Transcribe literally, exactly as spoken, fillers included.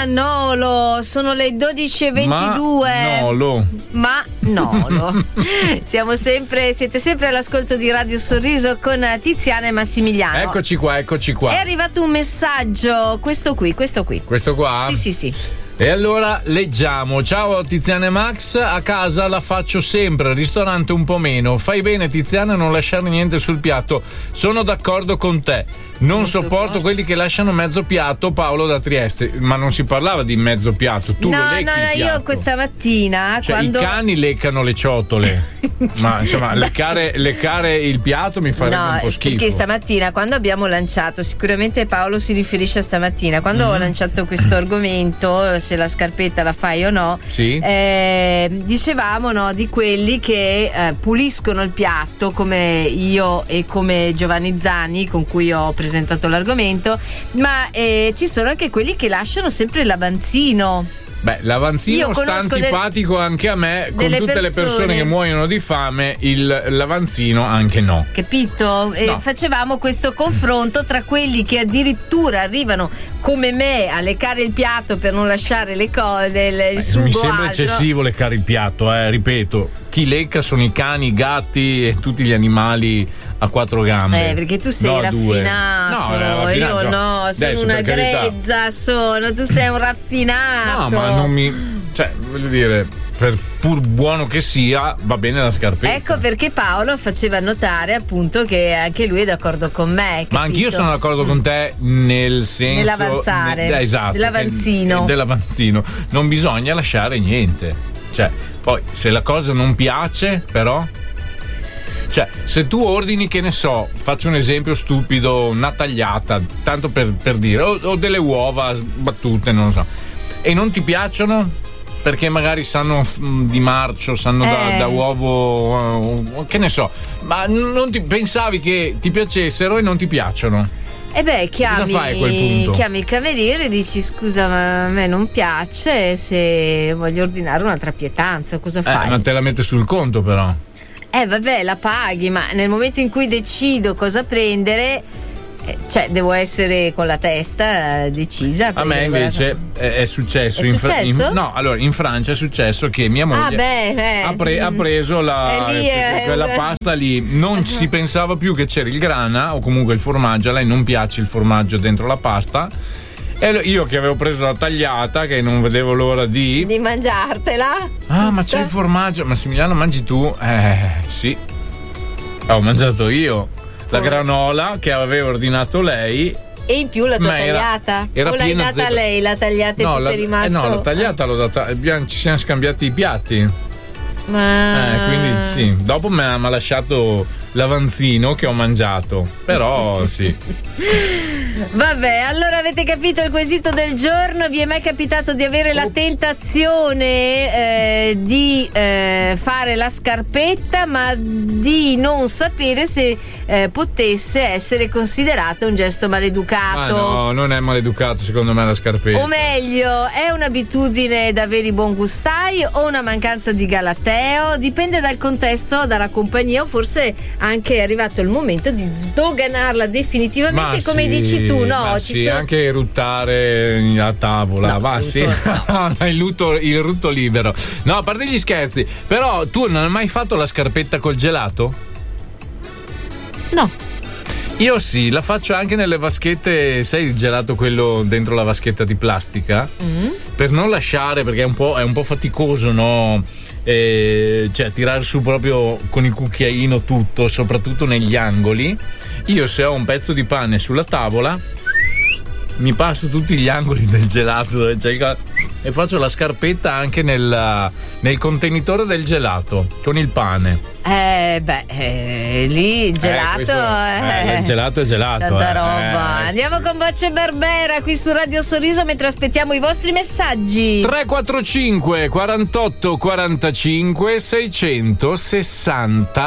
Nolo, sono le dodici e ventidue. Ma Nolo. Ma Nolo. Siamo sempre, siete sempre all'ascolto di Radio Sorriso con Tiziana e Massimiliano. Eccoci qua, eccoci qua. È arrivato un messaggio, questo qui, questo qui. Questo qua? Sì, sì, sì. E allora leggiamo. Ciao Tiziana e Max, a casa la faccio sempre, al ristorante un po' meno. Fai bene Tiziana a non lasciare niente sul piatto. Sono d'accordo con te. Non, non sopporto, sopporto quelli che lasciano mezzo piatto. Paolo da Trieste. Ma non si parlava di mezzo piatto. Tu no, lo lecchi no, no, il piatto. Io questa mattina cioè quando... i cani leccano le ciotole. Ma insomma leccare, leccare il piatto mi farebbe no, un po' schifo. Perché stamattina quando abbiamo lanciato, sicuramente Paolo si riferisce a stamattina, quando mm-hmm. ho lanciato questo argomento, se la scarpetta la fai o no, sì. eh, dicevamo no, di quelli che eh, puliscono il piatto, come io e come Giovanni Zani, con cui ho presentato l'argomento, ma eh, ci sono anche quelli che lasciano sempre l'avanzino. Beh, l'avanzino sta antipatico del, anche a me, con tutte persone, le persone che muoiono di fame, il l'avanzino anche no. Capito? E no. Facevamo questo confronto tra quelli che addirittura arrivano come me a leccare il piatto per non lasciare le cose, il sugo. Mi sembra altro. eccessivo leccare il piatto, eh, ripeto. Chi lecca sono i cani, i gatti e tutti gli animali a quattro gambe. Eh, perché tu sei no, raffinato. No, raffinato. Io no, sono Adesso, una grezza, sono, tu sei un raffinato. No, ma non mi. Cioè, voglio dire, per pur buono che sia, va bene la scarpetta. Ecco perché Paolo faceva notare appunto che anche lui è d'accordo con me. Capito? Ma anch'io sono d'accordo con te nel senso. Nell'avanzare. Ne, esatto. Dell'avanzino. Dell'avanzino. Non bisogna lasciare niente. Cioè, poi se la cosa non piace, però. Cioè, se tu ordini, che ne so, faccio un esempio stupido, una tagliata, tanto per, per dire, o, o delle uova battute, non lo so, e non ti piacciono perché magari sanno di marcio, sanno eh. da, da uovo, che ne so, ma non ti pensavi che ti piacessero e non ti piacciono. E beh, chiami, cosa fai a quel punto? Chiami il cameriere e dici scusa, ma a me non piace, se voglio ordinare un'altra pietanza, cosa fai? Eh, ma te la mette sul conto però. Eh vabbè, la paghi, ma nel momento in cui decido cosa prendere, eh, cioè devo essere con la testa eh, decisa. A me invece è, è successo. È in successo? Fra- in, no, allora in Francia è successo che mia moglie ah, beh, beh. Ha, pre- ha preso la, lì, eh, quella pasta lì, non si pensava più che c'era il grana o comunque il formaggio, a lei non piace il formaggio dentro la pasta. E io che avevo preso la tagliata, che non vedevo l'ora di di mangiartela. Ah, ma c'è il formaggio. Massimiliano, mangi tu? Eh, sì. Ho mangiato io la granola che aveva ordinato lei. E in più la tua tagliata? Era, era o l'hai data zero. a lei la tagliata no, e tu la, sei rimasto? Eh no, la tagliata l'ho data. Ci siamo scambiati i piatti. Ma... Eh, quindi sì. Dopo mi ha lasciato l'avanzino che ho mangiato. Però sì. Vabbè, allora avete capito il quesito del giorno. Vi è mai capitato di avere Ops. la tentazione eh, di eh, fare la scarpetta, ma di non sapere se eh, potesse essere considerata un gesto maleducato? Ah, no, non è maleducato secondo me la scarpetta. O meglio, è un'abitudine da veri buon gustai o una mancanza di galateo? Dipende dal contesto, dalla compagnia, o forse anche è arrivato il momento di sdoganarla definitivamente, ma come sì, dici tu, no? Ci sì, sono... anche eruttare a tavola, no, va rutto, sì. No. il, lutto, il rutto libero. No, a parte gli scherzi, però tu non hai mai fatto la scarpetta col gelato? No. Io sì, la faccio anche nelle vaschette, sai il gelato quello dentro la vaschetta di plastica? Mm-hmm. Per non lasciare, perché è un po', è un po' faticoso, no? E, cioè tirare su proprio con il cucchiaino tutto, soprattutto negli angoli. Io se ho un pezzo di pane sulla tavola mi passo tutti gli angoli del gelato cioè, e faccio la scarpetta anche nel, nel contenitore del gelato con il pane. Eh beh, eh, lì il gelato eh, questo, eh, eh, il gelato è gelato. Tanta eh, roba. Eh, Andiamo con Voce Barbera qui su Radio Sorriso mentre aspettiamo i vostri messaggi. tre quattro cinque quarantotto quarantacinque seicentosessanta